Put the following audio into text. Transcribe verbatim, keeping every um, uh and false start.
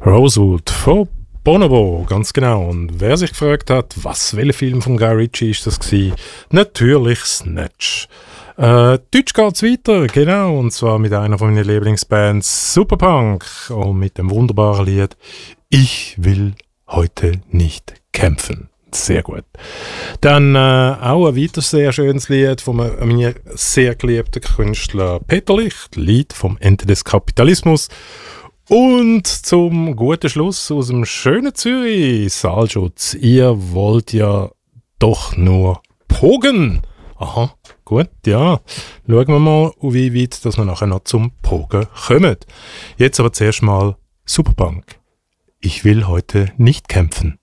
Rosewood von Bonobo, ganz genau. Und wer sich gefragt hat, was, welcher Film von Guy Ritchie ist das gewesen? Natürlich Snatch. Äh, Deutsch geht's weiter, genau, und zwar mit einer von meinen Lieblingsbands, Superpunk, und mit dem wunderbaren Lied Ich will heute nicht kämpfen. Sehr gut. Dann äh, auch ein weiteres sehr schönes Lied von mir sehr geliebten Künstler Peter Licht, Lied vom Ende des Kapitalismus. Und zum guten Schluss aus dem schönen Zürich, Saalschutz. Ihr wollt ja doch nur pogen. Aha, gut, ja. Schauen wir mal, wie weit dass wir nachher noch zum Pogen kommen. Jetzt aber zuerst mal Superpunk. Ich will heute nicht kämpfen.